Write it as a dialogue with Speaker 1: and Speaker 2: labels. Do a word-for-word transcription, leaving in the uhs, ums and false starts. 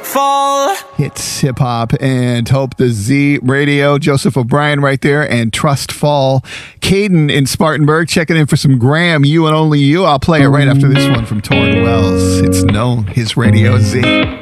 Speaker 1: fall.
Speaker 2: It's hip hop and Hope the Z Radio. Joseph O'Brien right there and Trust Fall. Caden in Spartanburg checking in for some Graham, You and Only You. I'll play it right after this one from Torrin Wells. It's known his Radio Z.